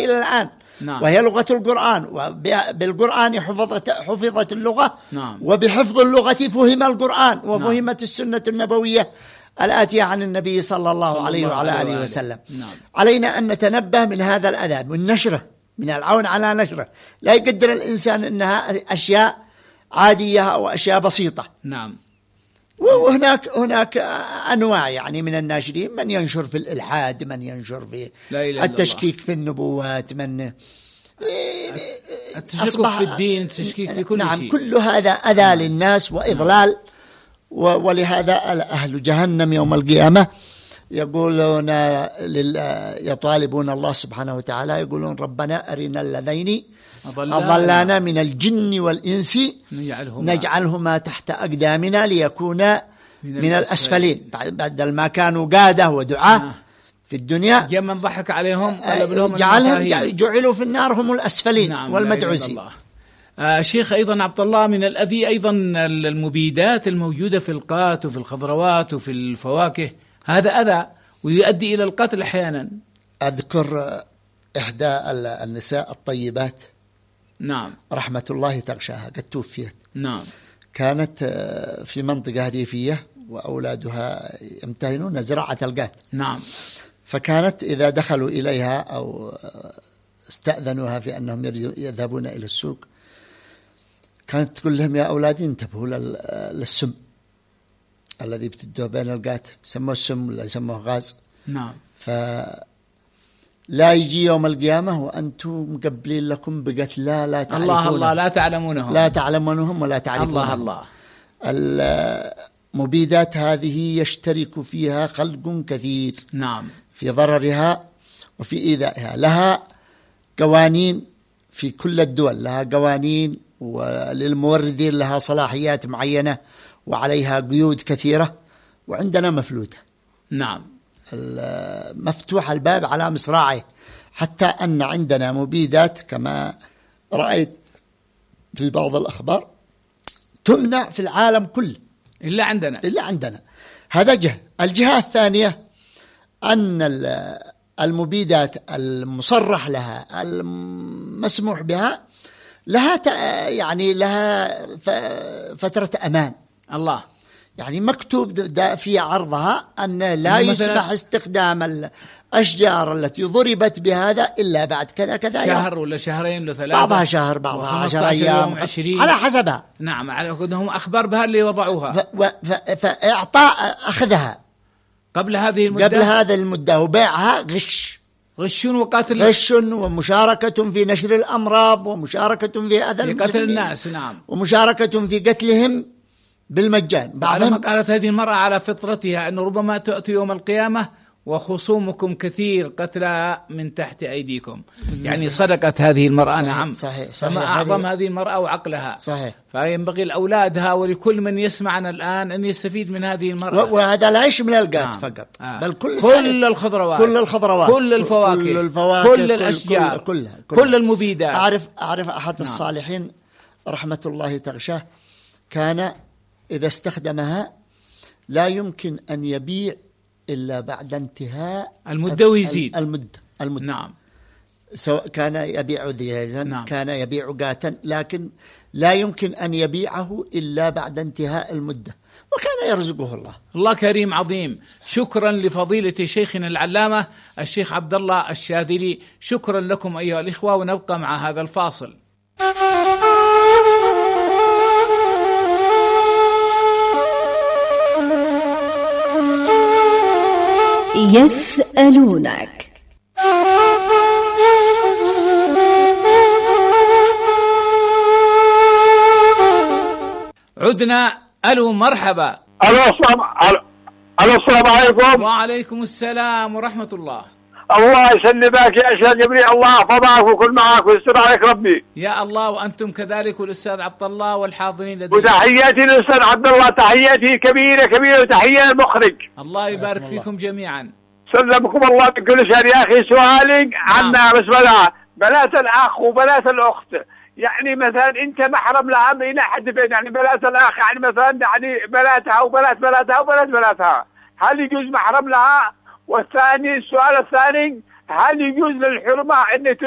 إلى الآن. نعم. وهي لغة القرآن، وبالقرآن حفظت اللغة. نعم. وبحفظ اللغة فهم القرآن وفهمت السنة النبوية الآتية عن النبي صلى الله عليه وعلى آله وسلم. نعم. علينا أن نتنبه من هذا الأذى، من نشره، من العون على نشره. لا يقدر الإنسان أنها أشياء عادية أو أشياء بسيطة. نعم. وهناك أنواع يعني من الناشرين، من ينشر في الإلحاد، من ينشر في التشكيك في النبوات، من التشكك في الدين، التشكيك في كل نعم شيء. كل هذا أذى للناس وإضلال. ولهذا أهل جهنم يوم القيامة يقولون يطالبون الله سبحانه وتعالى، يقولون ربنا أرنا الذين أضلانا من الجن والإنس نجعلهما تحت أقدامنا ليكونا من الأسفلين. بعد ما كانوا قادة ودعاة في الدنيا، من ضحك عليهم جعلوا في النار هم الأسفلين. نعم. والمدعوسين. شيخ أيضا عبد الله، من الأذى أيضا المبيدات الموجودة في القات وفي الخضروات وفي الفواكه، هذا أذى ويؤدي إلى القتل أحيانا. أذكر إحدى النساء الطيبات، نعم، رحمة الله تغشاها، قد توفيت. نعم. كانت في منطقة ريفية وأولادها يمتهنون زراعة القات. نعم. فكانت إذا دخلوا إليها أو استأذنوها في أنهم يذهبون إلى السوق، كانت تقول لهم يا أولادي انتبهوا للسم الذي بتدوه بين القات، يسموه السم ولا يسموه غاز. نعم. لا يجي يوم القيامة وأنتم مقبلين لكم بقتل لا تعرفونهم. الله لا تعلمونهم ولا تعرفونهم. المبيدات هذه يشترك فيها خلق كثير. نعم. في ضررها وفي إيذائها. لها قوانين في كل الدول، لها قوانين، وللموردين لها صلاحيات معينة وعليها قيود كثيرة، وعندنا مفلوتة. نعم. مفتوح الباب على مصراعه، حتى أن عندنا مبيدات كما رأيت في بعض الأخبار تمنع في العالم كله إلا عندنا. هذا جهة. الجهة الثانية أن المبيدات المصرح لها المسموح بها لها فترة أمان. الله. يعني مكتوب في عرضها أن لا يسمح استخدام الأشجار التي ضربت بهذا إلا بعد كذا شهر ولا شهرين ولا 3، بعضها شهر بعضها 10 أيام 20 على حسبها. نعم. على هم أخبار بها اللي وضعوها. فإعطاء أخذها قبل هذه المدة وبيعها غش ومشاركة في نشر الأمراض، ومشاركة في قتل الناس. نعم. ومشاركة في قتلهم بالمجان. بعدما قالت هذه المرأة على فطرتها أنه ربما تأتي يوم القيامة وخصومكم كثير قتلى من تحت أيديكم. يعني صدقت هذه المرأة. صحيح. نعم. صحيح. فما أعظم هذه المرأة وعقلها. صحيح. فينبغي لأولادها ولكل من يسمعنا الآن أن يستفيد من هذه المرأة. وهذا لا يشمل القات فقط، بل كل الخضروات، كل الفواكه، كل الأشجار، كل المبيدات. أعرف أحد الصالحين رحمة الله تغشاه، كان إذا استخدمها لا يمكن أن يبيع إلا بعد انتهاء المدة ويزيد المدة. نعم. سواء كان يبيع ذيلا. نعم. كان يبيع قاتا، لكن لا يمكن أن يبيعه إلا بعد انتهاء المدة، وكان يرزقه الله كريم عظيم. شكرا لفضيلة شيخنا العلامة الشيخ عبد الله الشاذلي. شكرا لكم أيها الإخوة، ونبقى مع هذا الفاصل. يسألونك. عدنا. ألو، مرحبا. السلام عليكم. وعليكم السلام ورحمة الله. الله يسلمك يا شيخ جبريل، الله يحفظك وكل معك ويستر عليك ربي. يا الله، وأنتم كذلك، والأستاذ عبد الله والحاضرين لدينا. وتحياتي للأستاذ عبد الله، تحياتي كبيرة، وتحية المخرج. الله يبارك فيكم جميعا. سلمكم الله من كل شر. يا أخي سؤالي عنا بس بنات الأخ وبنات الأخت، يعني مثلا أنت محرم لها من أحد بين، يعني بنات الأخ يعني مثلا يعني بناتها وبناتها، هل يجوز محرم لها؟ والثاني، السؤال الثاني، هل يجوز للحرمة أن